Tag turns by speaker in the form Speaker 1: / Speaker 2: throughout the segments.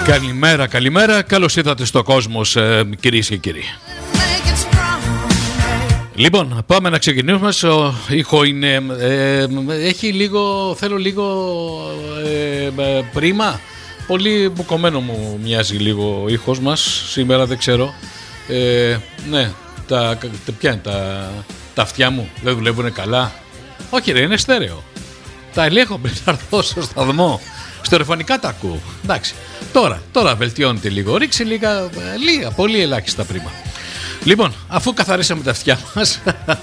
Speaker 1: Καλημέρα, καλημέρα. Καλώς ήρθατε στο Κόσμος, κυρίες και κύριοι. Λοιπόν, πάμε να ξεκινήσουμε. Ο ήχο είναι, έχει λίγο, θέλω λίγο πρίμα. Πολύ μπουκωμένο μου μοιάζει λίγο ο ήχος μας σήμερα, δεν ξέρω. Ναι, ποια είναι τα αυτιά μου, δεν δουλεύουν καλά. Όχι ρε, είναι στέρεο. Τα ελέγχω πριν να έρθω στο σταθμό. Στερεοφωνικά τα ακούω. Εντάξει, τώρα βελτιώνεται λίγο. Ρίξε λίγα, πολύ ελάχιστα πρίμα. Λοιπόν, αφού καθαρίσαμε τα αυτιά μας,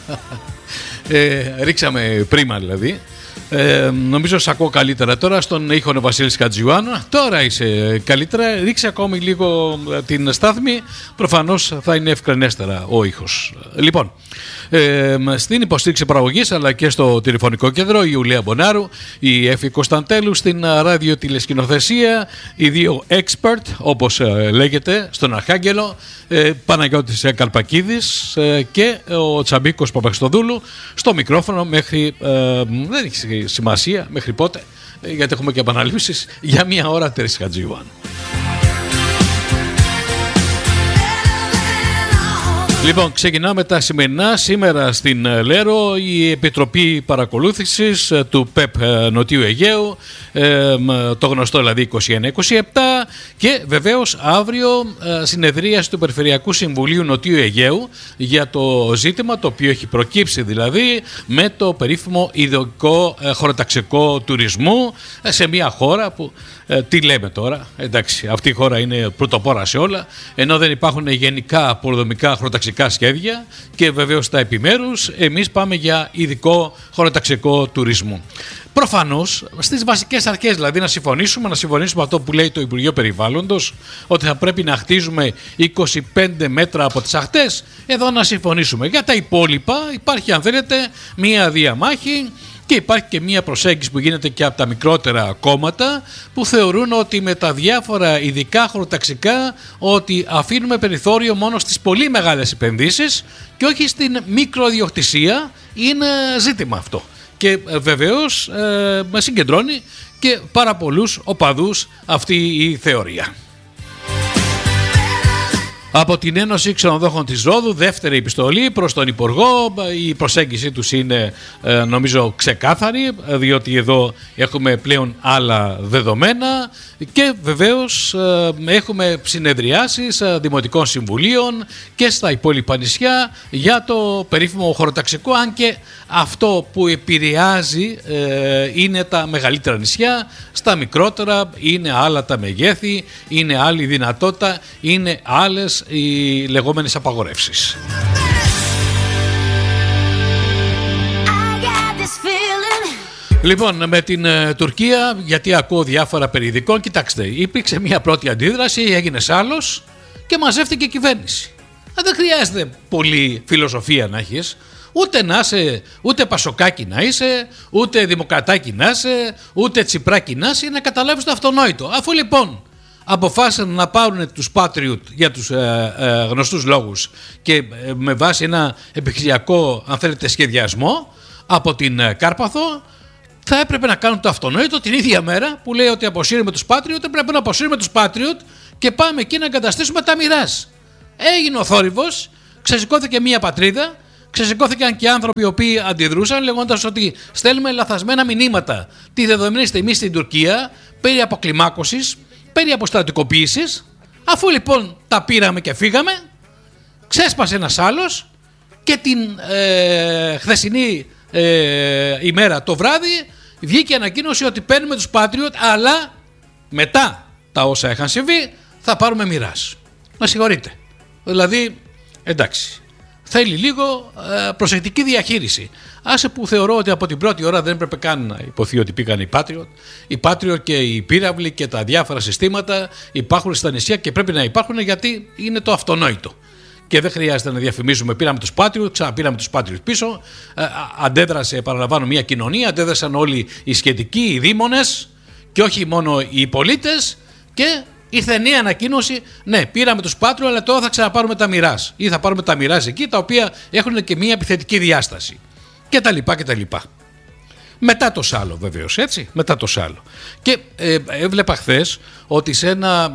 Speaker 1: ρίξαμε πρίμα δηλαδή, νομίζω σ' ακούω καλύτερα τώρα. Στον ήχο ο Βασίλης Χατζιουάνου. Τώρα είσαι καλύτερα. Ρίξε ακόμη λίγο την στάθμη. Προφανώς θα είναι ευκρινέστερα ο ήχος. Λοιπόν, στην υποστήριξη παραγωγής αλλά και στο τηλεφωνικό κέντρο η Ιουλία Μπονάρου, η Εφη Κωνσταντέλου στην ραδιοτηλεσκηνοθεσία, οι δύο expert όπως λέγεται στον Αρχάγγελο, Παναγιώτης Καλπακίδης και ο Τσαμπίκος Παπαχριστοδούλου στο μικρόφωνο μέχρι, δεν έχει σημασία μέχρι πότε, γιατί έχουμε και επαναλήψεις για μία ώρα. Τέρης Χατζιουάνου. Λοιπόν, ξεκινάμε τα σημερινά. Σήμερα στην Λέρο η Επιτροπή Παρακολούθησης του ΠΕΠ Νοτιού Αιγαίου, το γνωστό δηλαδή 21-27, και βεβαίως αύριο συνεδρίαση του Περιφερειακού Συμβουλίου Νοτιού Αιγαίου για το ζήτημα το οποίο έχει προκύψει δηλαδή με το περίφημο ειδικό χωροταξικό τουρισμού σε μια χώρα που, τι λέμε τώρα, εντάξει, αυτή η χώρα είναι πρωτοπόρα σε όλα, ενώ δεν υπάρχουν γενικά πολεοδομικά χωροταξικά σχέδια και βεβαίως τα επιμέρους, εμείς πάμε για ειδικό χωροταξικό τουρισμό. Προφανώς στις βασικές αρχές, δηλαδή να συμφωνήσουμε αυτό που λέει το Υπουργείο Περιβάλλοντος, ότι θα πρέπει να χτίζουμε 25 μέτρα από τις ακτές, εδώ να συμφωνήσουμε. Για τα υπόλοιπα υπάρχει, αν θέλετε, μία διαμάχη. Και υπάρχει και μία προσέγγιση που γίνεται και από τα μικρότερα κόμματα που θεωρούν ότι με τα διάφορα ειδικά χωροταξικά ότι αφήνουμε περιθώριο μόνο στις πολύ μεγάλες επενδύσεις και όχι στην μικροδιοκτησία. Είναι ζήτημα αυτό. Και βεβαίως με συγκεντρώνει και πάρα πολλούς οπαδούς αυτή η θεωρία. Από την Ένωση Ξενοδόχων της Ρόδου, δεύτερη επιστολή προς τον Υπουργό. Η προσέγγιση τους είναι νομίζω ξεκάθαρη, διότι εδώ έχουμε πλέον άλλα δεδομένα και βεβαίως έχουμε συνεδριάσεις δημοτικών συμβουλίων και στα υπόλοιπα νησιά για το περίφημο χωροταξικό, αν και αυτό που επηρεάζει είναι τα μεγαλύτερα νησιά. Στα μικρότερα είναι άλλα τα μεγέθη, είναι άλλη δυνατότητα, είναι άλλες οι λεγόμενες απαγορεύσεις. Λοιπόν, με την Τουρκία, γιατί ακούω διάφορα περί ειδικών, κοιτάξτε, υπήρξε μια πρώτη αντίδραση, έγινες άλλος και μαζεύτηκε η κυβέρνηση. Δεν χρειάζεται πολύ φιλοσοφία να έχεις, ούτε να είσαι, ούτε πασοκάκι να είσαι, ούτε δημοκρατάκι να είσαι, ούτε τσιπράκι να είσαι, να καταλάβεις το αυτονόητο. Αφού λοιπόν αποφάσισαν να πάρουν τους Patriot για τους γνωστούς λόγους και με βάση ένα επιχειρησιακό, αν θέλετε, σχεδιασμό από την Κάρπαθο, θα έπρεπε να κάνουν το αυτονόητο την ίδια μέρα που λέει ότι αποσύρουμε τους Patriot. Πρέπει να αποσύρουμε τους Patriot και πάμε εκεί να εγκαταστήσουμε τα Μοιράζ. Έγινε ο θόρυβος, ξεσηκώθηκε μια πατρίδα, ξεσηκώθηκαν και άνθρωποι οι οποίοι αντιδρούσαν λέγοντας ότι στέλνουμε λαθασμένα μηνύματα τη δεδομένη στιγμή στην Τουρκία περί αποκλιμάκωσης, περί αποστρατικοποίησης. Αφού λοιπόν τα πήραμε και φύγαμε, ξέσπασε ένας άλλος και την χθεσινή ημέρα το βράδυ βγήκε ανακοίνωση ότι παίρνουμε τους Patriot, αλλά μετά τα όσα είχαν συμβεί θα πάρουμε Μοιράζ. Να συγχωρείτε. Δηλαδή, εντάξει, θέλει λίγο προσεκτική διαχείριση. Άσε που θεωρώ ότι από την πρώτη ώρα δεν έπρεπε καν να υποθεί ότι πήγαν οι Patriot. Οι Patriot και οι πύραυλοι και τα διάφορα συστήματα υπάρχουν στα νησιά και πρέπει να υπάρχουν, γιατί είναι το αυτονόητο. Και δεν χρειάζεται να διαφημίζουμε. Πήραμε τους Patriot, ξαναπήραμε τους Patriot πίσω. Αντέδρασε, επαναλαμβάνω, μια κοινωνία. Αντέδρασαν όλοι οι σχετικοί, οι δήμονες και όχι μόνο οι πολίτες. Και ήρθε νέα ανακοίνωση. Ναι, πήραμε τους Patriot, αλλά τώρα θα ξαναπάρουμε τα Μοιράζ. Ή θα πάρουμε τα Μοιράζ εκεί, τα οποία έχουν και μια επιθετική διάσταση. Και τα λοιπά και τα λοιπά. Μετά το Σάλο βεβαίως, έτσι, μετά το Σάλο. Και έβλεπα χθες ότι σε ένα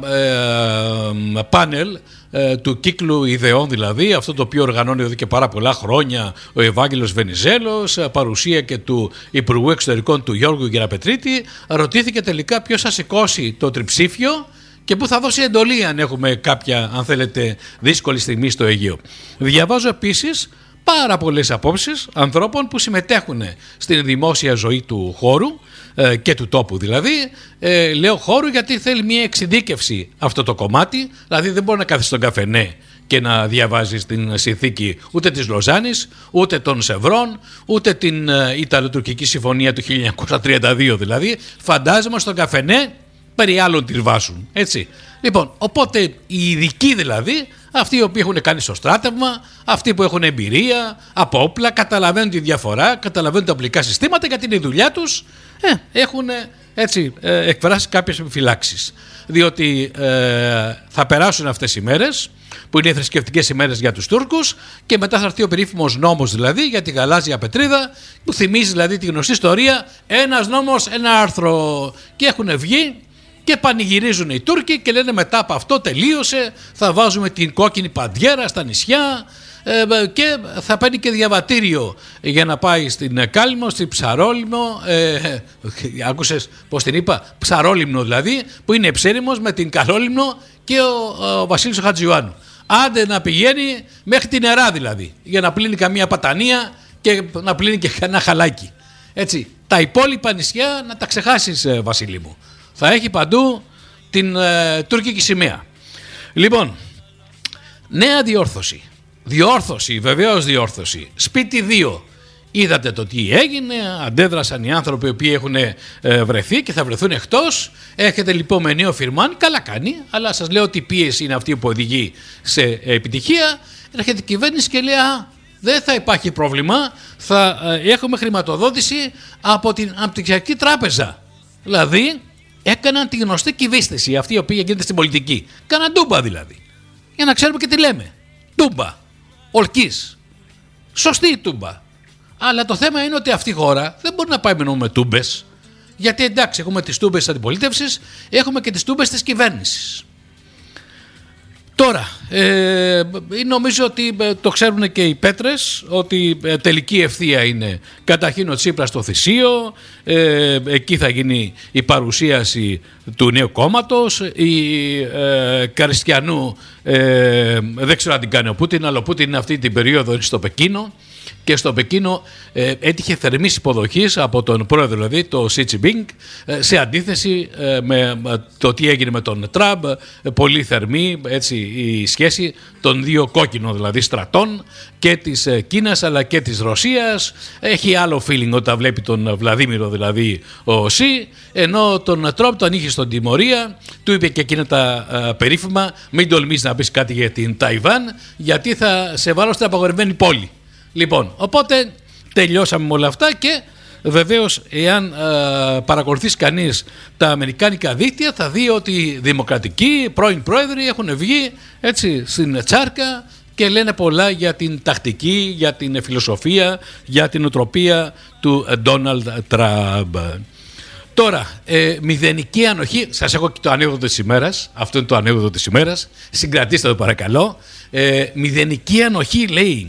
Speaker 1: πάνελ του κύκλου ιδεών, δηλαδή αυτό το οποίο οργανώνει εδώ και πάρα πολλά χρόνια ο Ευάγγελος Βενιζέλος, παρουσία και του Υπουργού Εξωτερικών του Γιώργου Γεραπετρίτη, ρωτήθηκε τελικά ποιος θα σηκώσει το τριψήφιο και πού θα δώσει εντολή αν έχουμε κάποια, αν θέλετε, δύσκολη στιγμή στο Αιγαίο. Διαβάζω επίσης πάρα πολλές απόψεις ανθρώπων που συμμετέχουν στην δημόσια ζωή του χώρου και του τόπου δηλαδή. Λέω χώρου γιατί θέλει μια εξειδίκευση αυτό το κομμάτι, δηλαδή δεν μπορεί να κάθεσαι στον καφενέ και να διαβάζεις την συνθήκη ούτε της Λοζάνης, ούτε των Σευρών, ούτε την Ιταλοτουρκική Συμφωνία του 1932 δηλαδή. Φαντάζομαι στον καφενέ περί άλλων τη βάσουν, έτσι. Λοιπόν, οπότε οι ειδικοί δηλαδή, αυτοί οι οποίοι έχουν κάνει στο στράτευμα, αυτοί που έχουν εμπειρία από όπλα, καταλαβαίνουν τη διαφορά, καταλαβαίνουν τα οπλικά συστήματα, γιατί είναι η δουλειά τους, έχουν έτσι εκφράσει κάποιες επιφυλάξεις. Διότι θα περάσουν αυτές οι μέρες, που είναι οι θρησκευτικές ημέρες για τους Τούρκους, και μετά θα έρθει ο περίφημος νόμος δηλαδή για τη γαλάζια πετρίδα, που θυμίζει δηλαδή τη γνωστή ιστορία, ένας νόμος, ένα άρθρο, και έχουν βγει και πανηγυρίζουν οι Τούρκοι και λένε μετά από αυτό τελείωσε, θα βάζουμε την κόκκινη παντιέρα στα νησιά και θα παίρνει και διαβατήριο για να πάει στην Κάλυμνο, στην Ψαρόλυμνο, άκουσες πως την είπα, Ψαρόλυμνο δηλαδή, που είναι ψέριμος με την Καλόλυμνο και ο Βασίλης Χατζιωάννου. Άντε να πηγαίνει μέχρι την Νερά δηλαδή, για να πλύνει καμία πατανία και να πλύνει και κανένα χαλάκι. Έτσι, τα υπόλοιπα νησιά να τα ξεχάσεις, Βασίλη μου. Θα έχει παντού την τουρκική σημαία. Λοιπόν, νέα διόρθωση. Διόρθωση, βεβαίως διόρθωση. Σπίτι 2. Είδατε το τι έγινε, αντέδρασαν οι άνθρωποι οι οποίοι έχουν βρεθεί και θα βρεθούν εκτός. Έχετε λοιπόν με νέο φιρμάν, καλά κάνει, αλλά σας λέω ότι η πίεση είναι αυτή που οδηγεί σε επιτυχία. Έρχεται η κυβέρνηση και λέει, δεν θα υπάρχει πρόβλημα, θα έχουμε χρηματοδότηση από την Αναπτυξιακή Τράπεζα. Δηλαδή, έκαναν τη γνωστή κυβίστηση, αυτή η οποία γίνεται στην πολιτική. Κάναν τούμπα δηλαδή. Για να ξέρουμε και τι λέμε. Τούμπα. Ολκής. Σωστή η τούμπα. Αλλά το θέμα είναι ότι αυτή η χώρα δεν μπορεί να πάει με τούμπες. Γιατί εντάξει, έχουμε τις τούμπες της αντιπολίτευσης, έχουμε και τις τούμπες της κυβέρνησης. Τώρα, νομίζω ότι το ξέρουν και οι πέτρες, ότι τελική ευθεία είναι καταρχήν ο Τσίπρας στο Θησίο, εκεί θα γίνει η παρουσίαση του νέου κόμματος, η Καριστιανού δεν ξέρω αν την κάνει ο Πούτιν, αλλά ο Πούτιν αυτή την περίοδο είναι στο Πεκίνο. Και στο Πεκίνο έτυχε θερμής υποδοχής από τον πρόεδρο, δηλαδή το Σι Τζινπίνγκ, σε αντίθεση με το τι έγινε με τον Τραμπ. Πολύ θερμή έτσι, η σχέση των δύο κόκκινων δηλαδή στρατών, και της Κίνας αλλά και της Ρωσίας. Έχει άλλο feeling όταν βλέπει τον Βλαδίμηρο δηλαδή ο Σι, ενώ τον Τραμπ τον είχε στον τιμωρία, του είπε και εκείνα τα περίφημα, μην τολμείς να πεις κάτι για την Ταϊβάν, γιατί θα σε βάλω στην απαγορευμένη πόλη. Λοιπόν, οπότε τελειώσαμε με όλα αυτά, και βεβαίως εάν παρακολουθήσει κανείς τα αμερικάνικα δίκτυα θα δει ότι οι δημοκρατικοί πρώην πρόεδροι έχουν βγει έτσι στην τσάρκα και λένε πολλά για την τακτική, για την φιλοσοφία, για την οτροπία του Ντόναλντ Τραμπ. Τώρα, μηδενική ανοχή, σας έχω και το ανέκδοτο της ημέρας, αυτό είναι το ανέκδοτο της ημέρας, συγκρατήστε το παρακαλώ. Μηδενική ανοχή λέει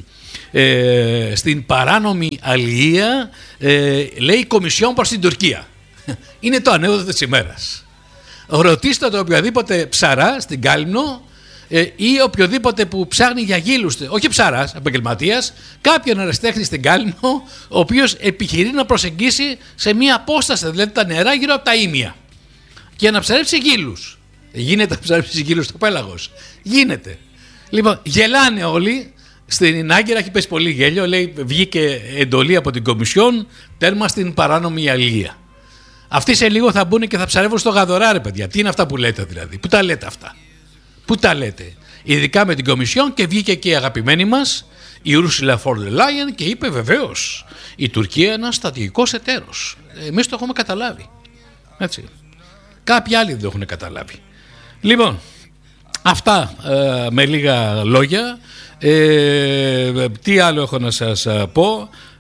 Speaker 1: στην παράνομη αλληλεία, λέει η Κομισιόν προς την Τουρκία. Είναι το ανέκδοτο της ημέρας. Ρωτήστε το οποιοδήποτε ψαρά στην Κάλυμνο ή οποιοδήποτε που ψάχνει για γύλους, όχι ψαράς, επαγγελματίας, κάποιον αεραστέχνη στην Κάλυμνο, ο οποίος επιχειρεί να προσεγγίσει σε μία απόσταση, δηλαδή τα νερά γύρω από τα ήμια, για να ψαρέψει γύλους. Γίνεται να ψαρέψει γύλους στο πέλαγος? Γίνεται. Λοιπόν, γελάνε όλοι. Στην Άγκυρα έχει πέσει πολύ γέλιο, λέει βγήκε εντολή από την Κομισιόν, τέρμα στην παράνομη αλληλεία. Αυτοί σε λίγο θα μπουν και θα ψαρεύουν στο Γαδορά, ρε παιδιά. Τι είναι αυτά που λέτε δηλαδή? Πού τα λέτε αυτά? Πού τα λέτε? Ειδικά με την Κομισιόν, και βγήκε και η αγαπημένη μας, η Ursula von der Leyen, και είπε βεβαίως η Τουρκία είναι ένας στρατηγικός εταίρος. Εμείς το έχουμε καταλάβει. Έτσι. Κάποιοι άλλοι δεν το έχουν καταλάβει. Λοιπόν, αυτά με λίγα λόγια. Τι άλλο έχω να σας πω?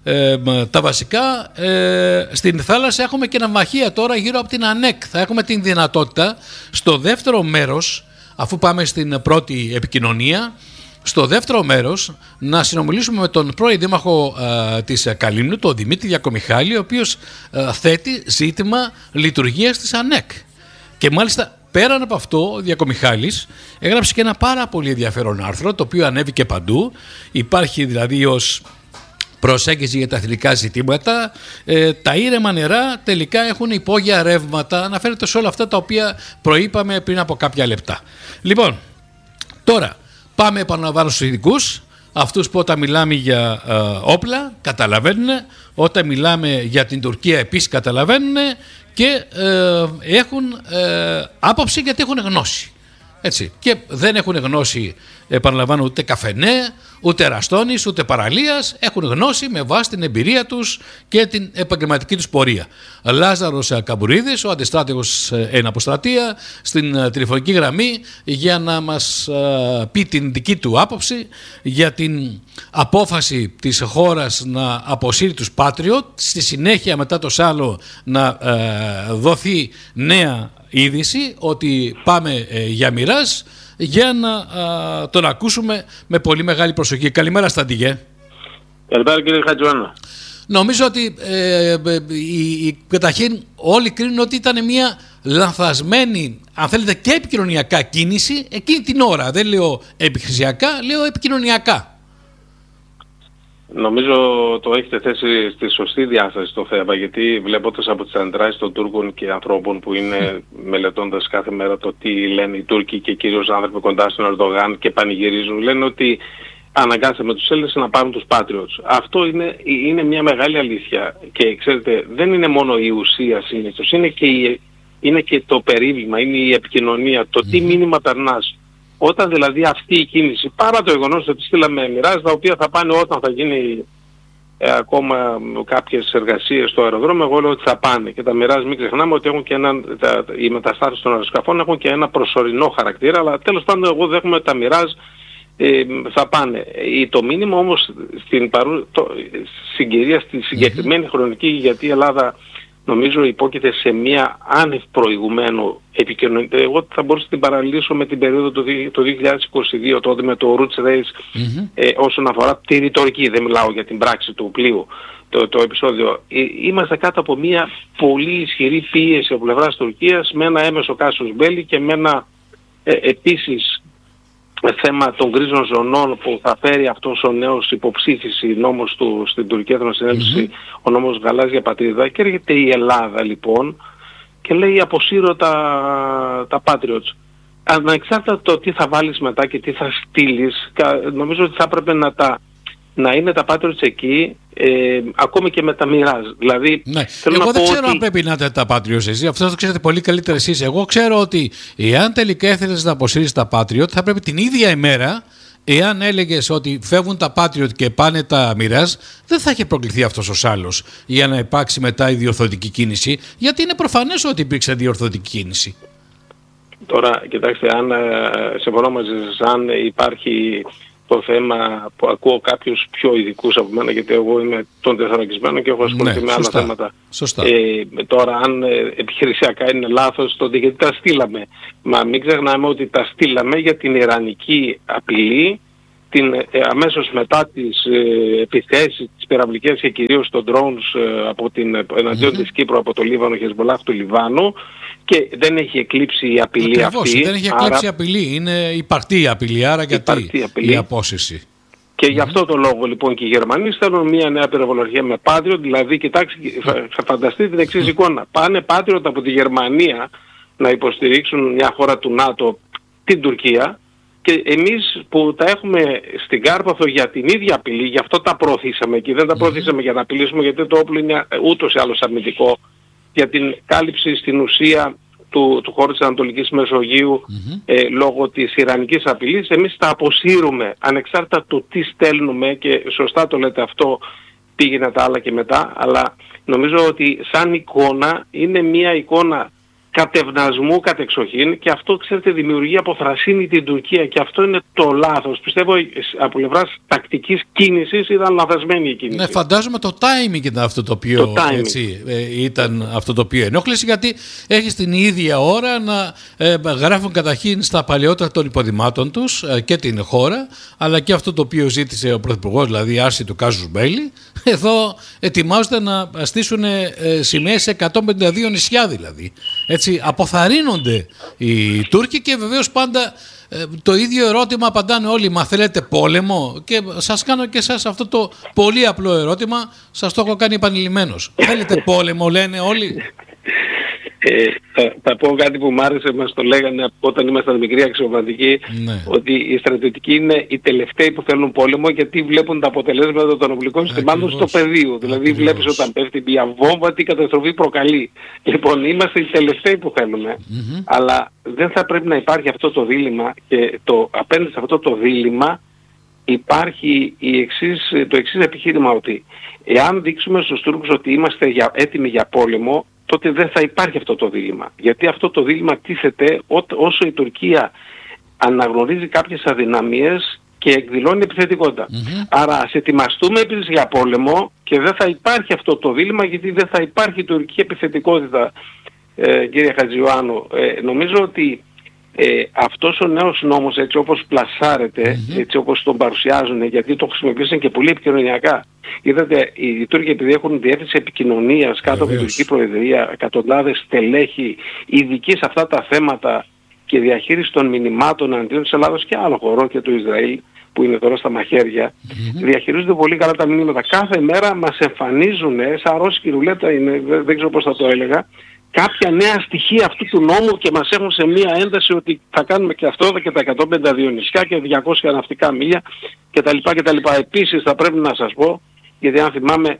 Speaker 1: τα βασικά. Στην θάλασσα έχουμε και ναυμαχία τώρα γύρω από την ΑΝΕΚ. Θα έχουμε την δυνατότητα στο δεύτερο μέρος, αφού πάμε στην πρώτη επικοινωνία, στο δεύτερο μέρος να συνομιλήσουμε με τον πρώην δήμαρχο της Καλύμνου, τον Δημήτρη Διακομιχάλη, ο οποίος θέτει ζήτημα λειτουργίας της ΑΝΕΚ. Και μάλιστα πέραν από αυτό, ο Διακομιχάλης έγραψε και ένα πάρα πολύ ενδιαφέρον άρθρο, το οποίο ανέβηκε παντού. Υπάρχει δηλαδή ως προσέγγιση για τα εθνικά ζητήματα. Τα ήρεμα νερά τελικά έχουν υπόγεια ρεύματα. Αναφέρεται σε όλα αυτά τα οποία προείπαμε πριν από κάποια λεπτά. Λοιπόν, τώρα πάμε, επαναλαμβάνω, στους ειδικούς. Αυτούς που όταν μιλάμε για όπλα καταλαβαίνουν, όταν μιλάμε για την Τουρκία επίσης καταλαβαίνουν και έχουν άποψη, γιατί έχουν γνώση. Έτσι. Και δεν έχουν γνώση, επαναλαμβάνω, ούτε καφενέ, ούτε εραστώνης, ούτε παραλίας. Έχουν γνώση με βάση την εμπειρία τους και την επαγγελματική τους πορεία. Λάζαρος Καμπουρίδης, ο αντιστράτηγος εν αποστρατεία, στην τηλεφωνική γραμμή για να μας πει την δική του άποψη για την απόφαση της χώρας να αποσύρει τους Patriot. Στη συνέχεια, μετά το Σάλο, να δοθεί νέα είδηση ότι πάμε για Μοιράζ, για να τον ακούσουμε με πολύ μεγάλη προσοχή. Καλημέρα Σταντιγέ.
Speaker 2: Καλημέρα κύριε Χατζιώνα.
Speaker 1: Νομίζω ότι καταρχήν όλοι κρίνουν ότι ήταν μια λανθασμένη, αν θέλετε, και επικοινωνιακά κίνηση εκείνη την ώρα. Δεν λέω επιχειρησιακά, λέω επικοινωνιακά.
Speaker 2: Νομίζω το έχετε θέσει στη σωστή διάσταση το θέμα, γιατί βλέποντας από τις αντιδράσεις των Τούρκων και ανθρώπων που είναι μελετώντας κάθε μέρα το τι λένε οι Τούρκοι και κυρίως άνθρωποι κοντά στον Ερντογάν και πανηγυρίζουν, λένε ότι αναγκάσαμε τους Έλληνες να πάρουν τους Patriots. Αυτό είναι μια μεγάλη αλήθεια και ξέρετε, δεν είναι μόνο η ουσία συνήθως, είναι και το περίβλημα, είναι η επικοινωνία, το τι μήνυμα περνάς. Όταν δηλαδή αυτή η κίνηση, παρά το γεγονός ότι στείλαμε Μοιράζ, τα οποία θα πάνε όταν θα γίνει ακόμα κάποιες εργασίες στο αεροδρόμιο, εγώ λέω ότι θα πάνε. Και τα Μοιράζ, μην ξεχνάμε ότι έχουν και οι μεταστάσεις των αεροσκαφών έχουν και ένα προσωρινό χαρακτήρα, αλλά τέλος πάντων εγώ δέχομαι ότι τα Μοιράζ θα πάνε. Το μήνυμα όμως στην συγκυρία, στη συγκεκριμένη χρονική, γιατί η Ελλάδα νομίζω υπόκειται σε μια άνευ προηγουμένου επικοινωνία. Εγώ θα μπορούσα να την παραλληλήσω με την περίοδο του 2022, τότε με το Roots Race, όσον αφορά τη ρητορική, δεν μιλάω για την πράξη του πλοίου, το επεισόδιο. Είμαστε κάτω από μια πολύ ισχυρή πίεση από πλευράς Τουρκίας, με ένα έμεσο κάσος μπέλι και με ένα επίσης θέμα των γκρίζων ζωνών που θα φέρει αυτός ο νέος υποψήφιος νόμος του στην Τουρκία Εθνοσυνέλευση, ο νόμος Γαλάζια Πατρίδα, και έρχεται η Ελλάδα λοιπόν και λέει αποσύρω τα Patriots. Ανεξάρτητα το τι θα βάλεις μετά και τι θα στείλεις, νομίζω ότι θα έπρεπε να είναι τα Patriots εκεί, ακόμη και με τα Μοιράζ. Δηλαδή,
Speaker 1: ναι. Εγώ δεν ξέρω αν πρέπει να είναι τα Patriots εσείς, αυτό το ξέρετε πολύ καλύτερα εσείς. Εγώ ξέρω ότι εάν τελικά ήθελες να αποσύρεις τα Patriot, θα πρέπει την ίδια ημέρα, εάν έλεγες ότι φεύγουν τα Patriot και πάνε τα Μοιράζ, δεν θα είχε προκληθεί αυτός ο Σάλος για να υπάρξει μετά η διορθωτική κίνηση, γιατί είναι προφανές ότι υπήρξε διορθωτική κίνηση.
Speaker 2: Τώρα, κοιτάξτε, αν συμφωνώ μαζί σας, αν υπάρχει το θέμα που ακούω κάποιους πιο ειδικούς από μένα, γιατί εγώ είμαι τον τεθωρακισμένο και έχω ασχοληθεί με άλλα θέματα.
Speaker 1: Σωστά.
Speaker 2: Τώρα, αν επιχειρησιακά είναι λάθος, τότε γιατί τα στείλαμε. Μα μην ξεχνάμε ότι τα στείλαμε για την ιρανική απειλή, αμέσως μετά τις επιθέσεις, τις πυραυλικές και κυρίως των drones από εναντίον της Κύπρου, από το Λίβανο, Χεσμολάχ του Λιβάνου, και δεν έχει εκλείψει η απειλή αυτή.
Speaker 1: Δεν έχει εκλείψει η απειλή, είναι υπαρκτή η απειλή, άρα γιατί η απόσυρση.
Speaker 2: Και γι' αυτό το λόγο λοιπόν και οι Γερμανοί στέλνουν μια νέα πυροβολαρχία με Patriot, δηλαδή κοιτάξτε, θα φανταστείτε την εξής εικόνα. Πάνε Patriot από τη Γερμανία να υποστηρίξουν μια χώρα του ΝΑΤΟ, την Τουρκία, και εμείς που τα έχουμε στην Κάρπαθο για την ίδια απειλή, γι' αυτό τα προωθήσαμε και δεν τα προωθήσαμε για να απειλήσουμε, γιατί το όπλο είναι ούτως ή άλλως αμυντικό, για την κάλυψη στην ουσία του χώρου της Ανατολικής Μεσογείου λόγω της ιρανικής απειλής. Εμείς τα αποσύρουμε ανεξάρτητα του τι στέλνουμε, και σωστά το λέτε αυτό, πήγαινε τα άλλα και μετά, αλλά νομίζω ότι σαν εικόνα είναι μια εικόνα κατευνασμού κατεξοχήν, και αυτό, ξέρετε, δημιουργεί αποθρασύνη την Τουρκία, και αυτό είναι το λάθος. Πιστεύω από πλευράς τακτικής κίνησης ήταν λαθασμένη η κίνηση.
Speaker 1: Ναι, φαντάζομαι το timing ήταν αυτό το οποίο ήταν αυτό το οποίο ενόχλησε, γιατί έχει την ίδια ώρα να γράφουν καταρχήν στα παλαιότερα των υποδημάτων τους και την χώρα, αλλά και αυτό το οποίο ζήτησε ο Πρωθυπουργός, δηλαδή η άρση του κάζους μπέλι. Εδώ ετοιμάζονται να στήσουν σημαίες σε 152 νησιά δηλαδή. Έτσι αποθαρρύνονται οι Τούρκοι, και βεβαίως πάντα το ίδιο ερώτημα απαντάνε όλοι: μα θέλετε πόλεμο? Και σας κάνω και εσάς αυτό το πολύ απλό ερώτημα, σας το έχω κάνει επανειλημμένος. Θέλετε πόλεμο, λένε όλοι.
Speaker 2: Θα πω κάτι που μου άρεσε, μας το λέγανε όταν ήμασταν μικροί αξιωματικοί, ναι, ότι οι στρατιωτικοί είναι οι τελευταίοι που θέλουν πόλεμο, γιατί βλέπουν τα αποτελέσματα των οπλικών συστημάτων στο πεδίο. Δηλαδή βλέπεις όταν πέφτει μια βόμβα τι καταστροφή προκαλεί. Λοιπόν, είμαστε οι τελευταίοι που θέλουμε, αλλά δεν θα πρέπει να υπάρχει αυτό το δίλημμα, και απέναντι σε αυτό το δίλημμα υπάρχει το εξής επιχείρημα, ότι εάν δείξουμε στους Τούρκους ότι είμαστε έτοιμοι για πόλεμο, τότε δεν θα υπάρχει αυτό το δίλημμα. Γιατί αυτό το δίλημμα τίθεται όσο η Τουρκία αναγνωρίζει κάποιες αδυναμίες και εκδηλώνει επιθετικότητα. Άρα ας ετοιμαστούμε επίσης για πόλεμο, και δεν θα υπάρχει αυτό το δίλημμα, γιατί δεν θα υπάρχει τουρκική επιθετικότητα, κύριε Χατζιωάννου. Νομίζω ότι αυτός ο νέος νόμος, έτσι όπως πλασάρεται, έτσι όπως τον παρουσιάζουν, γιατί το χρησιμοποιήσαν και πολύ επικοινωνιακά. Είδατε, οι Τούρκοι, επειδή έχουν διεύθυνση επικοινωνίας κάτω από την τουρκική προεδρία, εκατοντάδες στελέχη ειδικοί σε αυτά τα θέματα και διαχείριση των μηνυμάτων αντίον της Ελλάδος και άλλων χωρών και του Ισραήλ, που είναι τώρα στα μαχαίρια, διαχειρίζονται πολύ καλά τα μηνύματα. Κάθε μέρα μας εμφανίζουν, σαν ρώσικη ρουλέτα είναι, δεν ξέρω πώς θα το έλεγα, κάποια νέα στοιχεία αυτού του νόμου, και μας έχουν σε μία ένταση ότι θα κάνουμε και αυτό και τα 152 νησιά και 200 ναυτικά μίλια κτλ. Επίσης θα πρέπει να σας πω, γιατί αν θυμάμαι,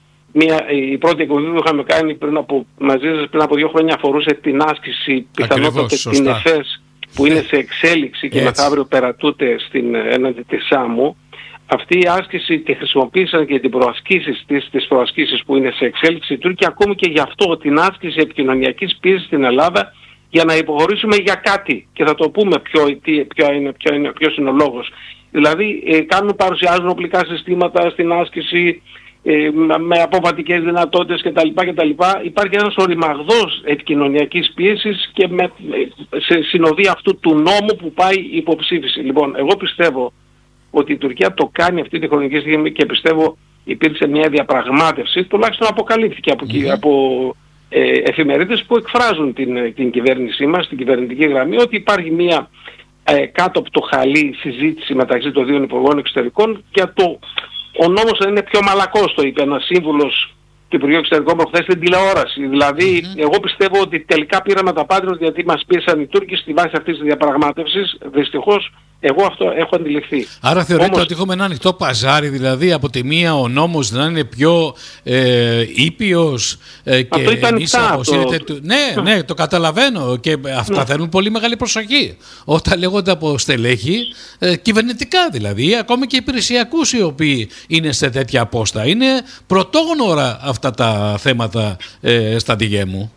Speaker 2: η πρώτη εκπομπή που είχαμε κάνει μαζί σας πριν από 2 χρόνια αφορούσε την άσκηση, πιθανότατα την ΕΦΕΣ, που είναι σε εξέλιξη και μεθαύριο περατούται έναντι της ΣΑΜΟΥ. Αυτή η άσκηση τη χρησιμοποίησαν και τις προασκήσεις που είναι σε εξέλιξη οι Τούρκοι, ακόμη και γι' αυτό την άσκηση επικοινωνιακής πίεσης στην Ελλάδα, για να υποχωρήσουμε για κάτι. Και θα το πούμε ποιος είναι ο λόγος. Δηλαδή παρουσιάζουν οπλικά συστήματα στην άσκηση, με αποβατικές δυνατότητες κτλ. Υπάρχει ένας οριμαγδός επικοινωνιακής πίεσης και σε συνοδεία αυτού του νόμου που πάει υποψήφιση. Λοιπόν, εγώ πιστεύω ότι η Τουρκία το κάνει αυτή τη χρονική στιγμή, και πιστεύω υπήρξε μια διαπραγμάτευση, τουλάχιστον αποκαλύφθηκε από εφημερίδες που εκφράζουν την κυβέρνησή μας, την κυβερνητική γραμμή, ότι υπάρχει μια κάτω από το χαλί συζήτηση μεταξύ των δύο υπουργών εξωτερικών για ο νόμος θα είναι πιο μαλακός, το είπε ένας σύμβουλος του Υπουργείου Εξωτερικών προχθές στην τηλεόραση. Δηλαδή, εγώ πιστεύω ότι τελικά πήραμε τα πάτρια, γιατί μας πίεσαν οι Τούρκοι στη βάση αυτής της διαπραγμάτευσης. Δυστυχώς, εγώ αυτό έχω αντιληφθεί.
Speaker 1: Άρα θεωρείτε ότι έχουμε ένα ανοιχτό παζάρι, δηλαδή από τη μία ο νόμος να είναι πιο ήπιος και εμείς αποσύρεται... Ναι, το καταλαβαίνω, και αυτά θέλουν πολύ μεγάλη προσοχή. Όταν λέγονται από στελέχη, κυβερνητικά δηλαδή, ακόμη και υπηρεσιακούς οι οποίοι είναι σε τέτοια απόστα. Είναι πρωτόγνωρα αυτά τα θέματα στα διγέ μου.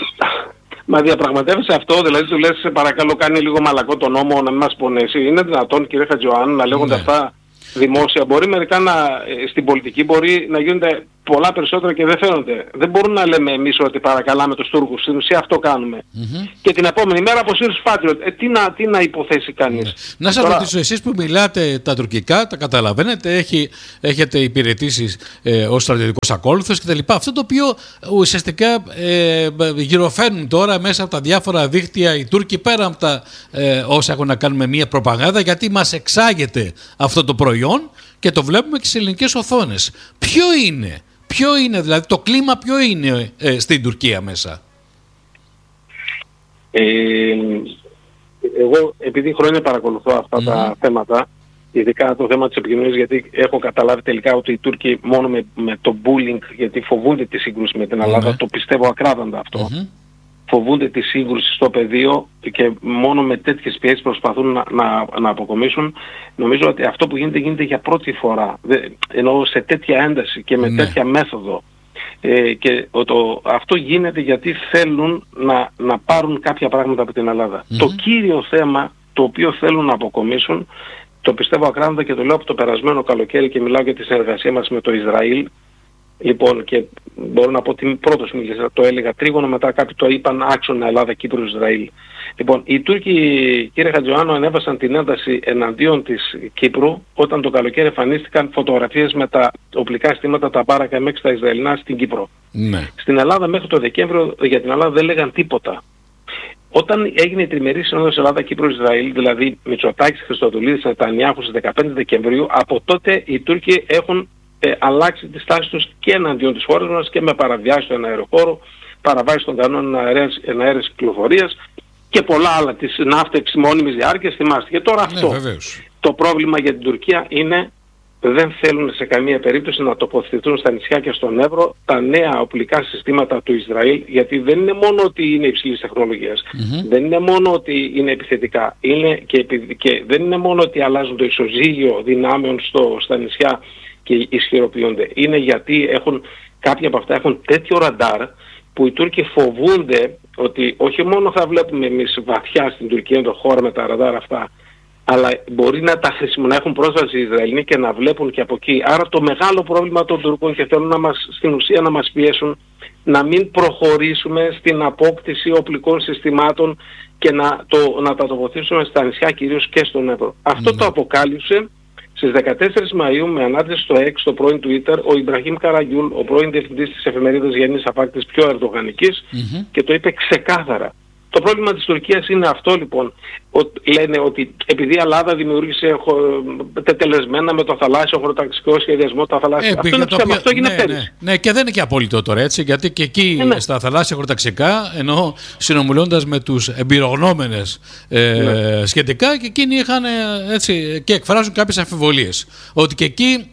Speaker 2: Μα διαπραγματεύεσαι αυτό, δηλαδή του λες, σε παρακαλώ κάνει λίγο μαλακό το νόμο, να μην μας πονέσει. Είναι δυνατόν, κύριε Χατζιωάννου, να λέγονται αυτά δημόσια? Μπορεί μερικά στην πολιτική μπορεί να γίνονται πολλά περισσότερα και δεν φαίνονται. Δεν μπορούμε να λέμε εμείς ότι παρακαλάμε τους Τούρκους. Στην ουσία αυτό κάνουμε. Και την επόμενη μέρα αποσύρεις Patriot. Τι να υποθέσει κανείς.
Speaker 1: Να σας ρωτήσω, εσείς που μιλάτε τα τουρκικά, τα καταλαβαίνετε, έχετε υπηρετήσει ως στρατιωτικός ακόλουθος κτλ. Αυτό το οποίο ουσιαστικά γυροφέρνουν τώρα μέσα από τα διάφορα δίκτυα οι Τούρκοι, πέρα από τα όσα έχουν να κάνουν με μια προπαγάνδα, γιατί μας εξάγεται αυτό το προϊόν και το βλέπουμε και στις ελληνικές οθόνες. Ποιο είναι δηλαδή το κλίμα, ποιο είναι στην Τουρκία μέσα?
Speaker 2: Εγώ επειδή χρόνια παρακολουθώ αυτά τα θέματα, ειδικά το θέμα της επικοινωνίας, γιατί έχω καταλάβει τελικά ότι οι Τούρκοι μόνο με το bullying, γιατί φοβούνται τη σύγκρουση με την Ελλάδα, το πιστεύω ακράδαντα αυτό, φοβούνται τη σύγκρουση στο πεδίο και μόνο με τέτοιες πιέσεις προσπαθούν να αποκομίσουν. Νομίζω ότι αυτό που γίνεται για πρώτη φορά, ενώ σε τέτοια ένταση και με τέτοια μέθοδο. Και αυτό γίνεται γιατί θέλουν να πάρουν κάποια πράγματα από την Ελλάδα. Το κύριο θέμα το οποίο θέλουν να αποκομίσουν, το πιστεύω ακράδαντα και το λέω από το περασμένο καλοκαίρι και μιλάω για τη συνεργασία μας με το Ισραήλ. Λοιπόν, και μπορώ να πω ότι πρώτος μίλησα, το έλεγα τρίγωνο, μετά κάποιοι το είπαν άξονα Ελλάδα, Κύπρο, Ισραήλ. Λοιπόν, οι Τούρκοι, κύριε Χατζιωάννου, ανέβασαν την ένταση εναντίον της Κύπρου όταν το καλοκαίρι εμφανίστηκαν φωτογραφίες με τα οπλικά συστήματα, τα Μπάρακ MX, τα Ισραηλινά στην Κύπρο. Ναι. Στην Ελλάδα μέχρι το Δεκέμβριο για την Ελλάδα δεν λέγαν τίποτα. Όταν έγινε η τριμερή σύνοδος Ελλάδα-Κύπρο-Ισραήλ, δηλαδή Μητσοτάκης, Χριστοδουλίδης, Νετανιάχου στις 15 Δεκεμβρίου, από τότε οι Τούρκοι έχουν αλλάξει τη στάση τους και εναντίον της χώρας μας και με παραβιάσεις στον αεροχώρο, παραβάσεις των κανόνων αέρας κυκλοφορίας και πολλά άλλα, της ναύτεξης μόνιμης διάρκειας, θυμάστε. Και τώρα αυτό, το πρόβλημα για την Τουρκία είναι δεν θέλουν σε καμία περίπτωση να τοποθετηθούν στα νησιά και στον Εύρο τα νέα οπλικά συστήματα του Ισραήλ, γιατί δεν είναι μόνο ότι είναι υψηλής τεχνολογίας, δεν είναι μόνο ότι είναι επιθετικά, και δεν είναι μόνο ότι αλλάζουν το ισοζύγιο δυνάμεων στα νησιά και ισχυροποιούνται. Είναι γιατί κάποια από αυτά έχουν τέτοιο ραντάρ που οι Τούρκοι φοβούνται ότι όχι μόνο θα βλέπουμε εμείς βαθιά στην Τουρκία το χώρο με τα ραντάρ αυτά, αλλά μπορεί να να έχουν πρόσβαση οι Ισραηλοί και να βλέπουν και από εκεί. Άρα το μεγάλο πρόβλημα των Τουρκών, και θέλουν στην ουσία να μας πιέσουν να μην προχωρήσουμε στην απόκτηση οπλικών συστημάτων και να τα τοποθετήσουμε στα νησιά, κυρίως και στον Εύρο. Αυτό το αποκάλυψε στις 14 Μαΐου με ανάρτηση στο X, στο πρώην Twitter, ο Ιμπραχήμ Καραγιούλ, ο πρώην διευθυντής της εφημερίδας Γενής Αφάκτης, πιο ερδογανικής, και το είπε ξεκάθαρα. Το πρόβλημα της Τουρκίας είναι αυτό, λοιπόν. Λένε ότι επειδή η Ελλάδα δημιούργησε τετελεσμένα με το θαλάσσιο χωροταξικό σχεδιασμό τα θαλάσσια. Αυτό είναι ψέμα, αυτό έγινε πέρυσι.
Speaker 1: Ναι, και δεν είναι και απόλυτο τώρα, έτσι, γιατί και εκεί στα θαλάσσια χωροταξικά, ενώ συνομιλώντας με τους εμπειρογνώμενες σχετικά, και εκείνοι είχαν έτσι και εκφράζουν κάποιες αμφιβολίες. Ότι και εκεί,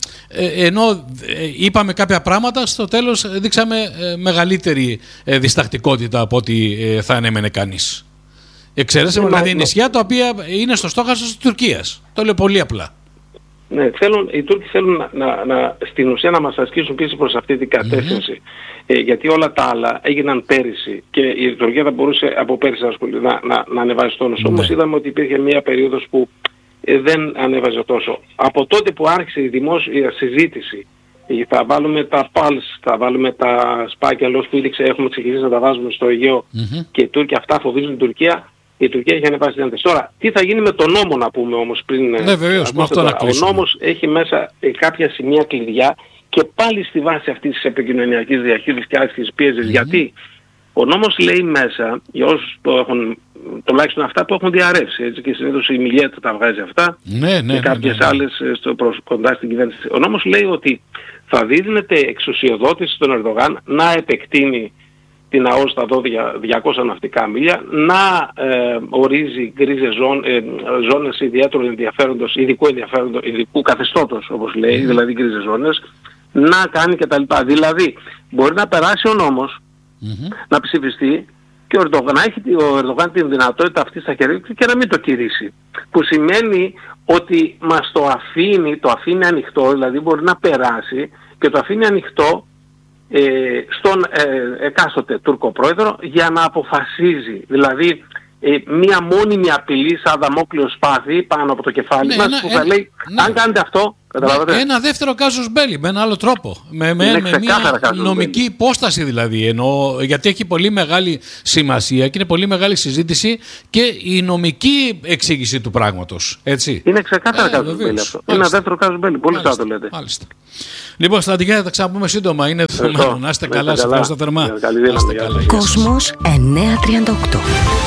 Speaker 1: ενώ είπαμε κάποια πράγματα, στο τέλος δείξαμε μεγαλύτερη διστακτικότητα από ό,τι θα ανέμενε κανείς. Εξαιρέσαμε δηλαδή νησιά τα οποία είναι στο στόχαστρο της Τουρκίας. Το λέω πολύ απλά.
Speaker 2: Ναι, οι Τούρκοι θέλουν στην ουσία να μας ασκήσουν πίσω προς αυτή την κατεύθυνση. Γιατί όλα τα άλλα έγιναν πέρυσι και η Τουρκία θα μπορούσε από πέρυσι να ανεβάζει τόνος. Όμως είδαμε ότι υπήρχε μια περίοδος που δεν ανέβαζε τόσο. Από τότε που άρχισε η δημόσια συζήτηση, θα βάλουμε τα PALS, θα βάλουμε τα σπάκια που ήδη έχουμε ξεκινήσει να τα βάζουμε στο Αιγαίο, και οι Τούρκοι αυτά φοβίζουν την Τουρκία. Η Τουρκία έχει ανεβάσει την ένταση. Τώρα, τι θα γίνει με τον νόμο, να πούμε όμως πριν.
Speaker 1: Ναι, βεβαίως, με αυτό να κλείσουμε.
Speaker 2: Ο νόμος έχει μέσα κάποια σημεία κλειδιά και πάλι στη βάση αυτής της επικοινωνιακής διαχείρισης και άσκησης πίεσης. Γιατί ο νόμος λέει μέσα, για όσους το έχουν, τουλάχιστον αυτά που έχουν διαρρεύσει, έτσι, και συνήθως η Μιλιέτ τα βγάζει αυτά, και κάποιες άλλες κοντά στην κυβέρνηση. Ο νόμος λέει ότι θα δίνεται εξουσιοδότηση στον Ερντογάν να επεκτείνει την ΑΟΣ στα 200 ναυτικά μίλια, να ορίζει γκρίζες ζώνες ιδιαίτερου ενδιαφέροντος, ειδικού καθεστώτος, όπως λέει, δηλαδή γκρίζες ζώνες, να κάνει κτλ. Δηλαδή, μπορεί να περάσει ο νόμος, να ψηφιστεί, και ο Ερντογάν την δυνατότητα αυτή στα χέρια του και να μην το κηρύσει. Που σημαίνει ότι μας το αφήνει ανοιχτό, δηλαδή μπορεί να περάσει και το αφήνει ανοιχτό στον εκάστοτε Τούρκο πρόεδρο για να αποφασίζει. Δηλαδή μία μόνιμη απειλή σαν δαμόκλειο σπάθη πάνω από το κεφάλι μας, που θα λέει αν κάνετε αυτό, καταλαβαίνετε.
Speaker 1: Ένα δεύτερο κάζους μπέλι με ένα άλλο τρόπο, με μια νομική υπόσταση δηλαδή, γιατί έχει πολύ μεγάλη σημασία και είναι πολύ μεγάλη συζήτηση και η νομική εξήγηση του πράγματος, έτσι.
Speaker 2: Είναι ξεκάθαρα κάζους μπέλι αυτό. Είναι ένα δεύτερο κάζους μπέλι, πολύ σωστά το λέτε.
Speaker 1: Μάλιστα. Λοιπόν, στρατηγέ, θα τα ξαναπούμε σύντομα. Είναι δεδομένο. Να είστε καλά, σας ευχαριστώ θερμά.
Speaker 3: Κόσμος 938.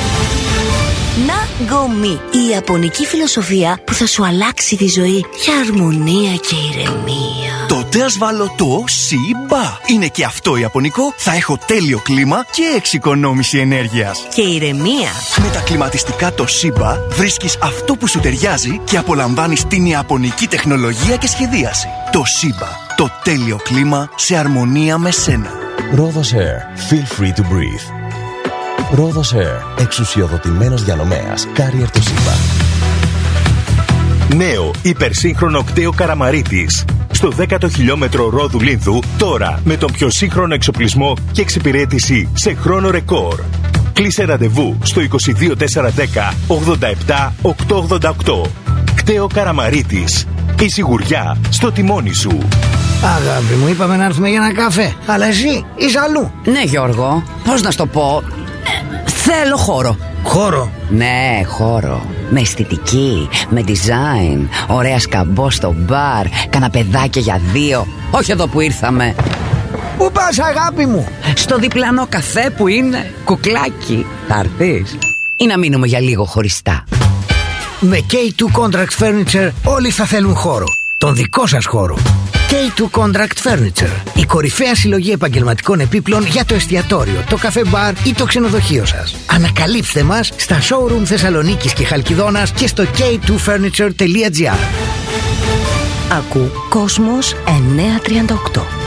Speaker 3: Ναγκομί, η ιαπωνική φιλοσοφία που θα σου αλλάξει τη ζωή για αρμονία και ηρεμία.
Speaker 4: Τότε ας βάλω το Σιμπα. Είναι και αυτό ιαπωνικό, θα έχω τέλειο κλίμα και εξοικονόμηση ενέργειας.
Speaker 3: Και ηρεμία.
Speaker 4: Με τα κλιματιστικά το Σιμπα βρίσκεις αυτό που σου ταιριάζει και απολαμβάνεις την ιαπωνική τεχνολογία και σχεδίαση. Το Σιμπα, το τέλειο κλίμα σε αρμονία με σένα.
Speaker 5: Rhodos Air, feel free to breathe. Rhodos Air, εξουσιοδοτημένος διανομέας, Carrier το Σιμπα.
Speaker 6: Νέο υπερσύγχρονο κτέο Καραμαρίτης. στο 10ο χιλιόμετρο Ρόδου Λίνδου, τώρα με τον πιο σύγχρονο εξοπλισμό και εξυπηρέτηση σε χρόνο ρεκόρ. Κλείσε ραντεβού στο 22410 87 888. Κταίο Καραμαρίτης. Η σιγουριά στο τιμόνι σου.
Speaker 7: Αγάπη μου, είπαμε να έρθουμε για ένα καφέ. Αλλά εσύ είσαι αλλού.
Speaker 8: Ναι, Γιώργο, πώς να σου το πω. Θέλω χώρο.
Speaker 7: Χώρο?
Speaker 8: Ναι, χώρο. Με αισθητική, με design. Ωραία σκαμπό στο μπαρ. Καναπεδάκια για δύο. Όχι εδώ που ήρθαμε.
Speaker 7: Πού πας, αγάπη μου?
Speaker 8: Στο διπλανό καφέ που είναι κουκλάκι. Θα έρθεις ή να μείνουμε για λίγο χωριστά?
Speaker 7: Με K2 Contract Furniture όλοι θα θέλουν χώρο. Τον δικό σας χώρο. K2 Contract Furniture. Η κορυφαία συλλογή επαγγελματικών επίπλων για το εστιατόριο, το καφέ μπαρ ή το ξενοδοχείο σας. Ανακαλύψτε μας στα showroom Θεσσαλονίκης και Χαλκιδόνας και στο k2furniture.gr.
Speaker 3: Ακού Κόσμος 938.